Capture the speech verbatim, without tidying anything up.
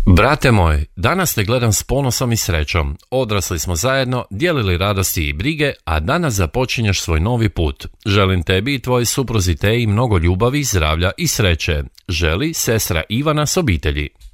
Brate moj, danas te gledam s ponosom i srećom. Odrasli smo zajedno, dijelili radosti i brige, a danas započinješ svoj novi put. Želim tebi i tvojoj supruzi Teji mnogo ljubavi, zdravlja i sreće. Želi sestra Ivana s obitelji.